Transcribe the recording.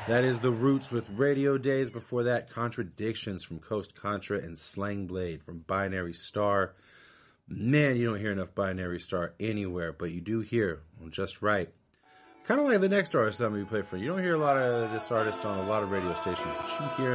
That is The Roots with Radio Days. Before that, Contradictions from Coast Contra and Slang Blade from Binary Star. Man, you don't hear enough Binary Star anywhere, but you do hear just right. Kind of like the next artist I'm going to play for you. You don't hear a lot of this artist on a lot of radio stations, but you hear